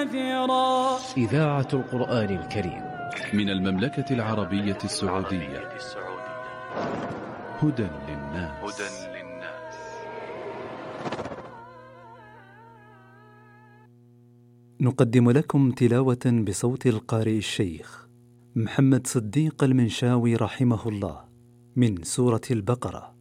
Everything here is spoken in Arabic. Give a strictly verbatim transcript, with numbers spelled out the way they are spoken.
كثيرا. إذاعة القرآن الكريم من المملكة العربية السعودية. هدى للناس. نقدم لكم تلاوة بصوت القارئ الشيخ محمد صديق المنشاوي رحمه الله من سورة البقرة.